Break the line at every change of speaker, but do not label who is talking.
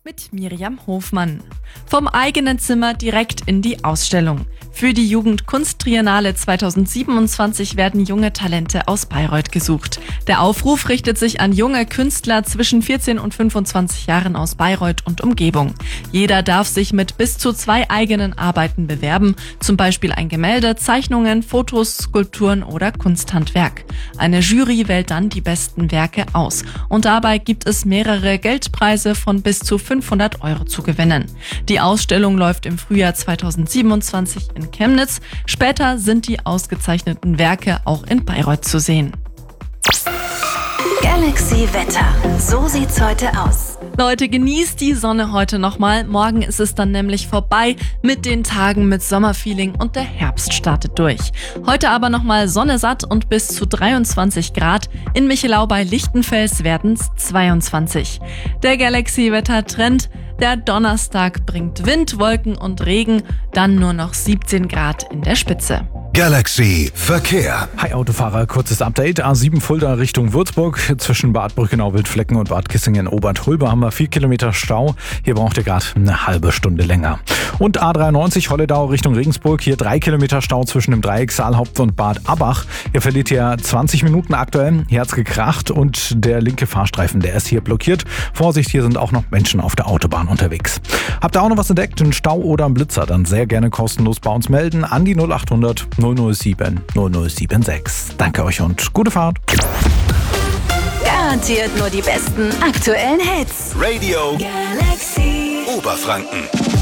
Mit Miriam Hofmann. Vom eigenen Zimmer direkt in die Ausstellung. Für die Jugendkunsttriennale 2027 werden junge Talente aus Bayreuth gesucht. Der Aufruf richtet sich an junge Künstler zwischen 14 und 25 Jahren aus Bayreuth und Umgebung. Jeder darf sich mit bis zu 2 eigenen Arbeiten bewerben, zum Beispiel ein Gemälde, Zeichnungen, Fotos, Skulpturen oder Kunsthandwerk. Eine Jury wählt dann die besten Werke aus und dabei gibt es mehrere Geldpreise von bis zu 500 € zu gewinnen. Die Ausstellung läuft im Frühjahr 2027 in Chemnitz. Später sind die ausgezeichneten Werke auch in Bayreuth zu sehen.
Galaxy Wetter. So sieht's heute aus.
Leute, genießt die Sonne heute nochmal. Morgen ist es dann nämlich vorbei mit den Tagen mit Sommerfeeling und der Herbst startet durch. Heute aber nochmal Sonne satt und bis zu 23 Grad. In Michelau bei Lichtenfels werden's 22. Der Galaxy-Wetter-Trend. Der Donnerstag bringt Wind, Wolken und Regen. Dann nur noch 17 Grad in der Spitze.
Galaxy Verkehr.
Hi Autofahrer, kurzes Update. A7 Fulda Richtung Würzburg. Zwischen Bad Brückenau-Wildflecken und Bad Kissingen-Obertulbe haben wir 4 Kilometer Stau. Hier braucht ihr gerade eine halbe Stunde länger. Und A93 Holledau Richtung Regensburg. Hier 3 Kilometer Stau zwischen dem Dreieck Saalhaupt und Bad Abbach. Ihr verliert hier 20 Minuten aktuell. Hier hat's gekracht und der linke Fahrstreifen, der ist hier blockiert. Vorsicht, hier sind auch noch Menschen auf der Autobahn unterwegs. Habt ihr auch noch was entdeckt, einen Stau oder einen Blitzer, dann sehr gerne kostenlos bei uns melden an die 0800 007 0076. Danke euch und gute Fahrt.
Garantiert nur die besten aktuellen Hits.
Radio
Galaxy
Oberfranken.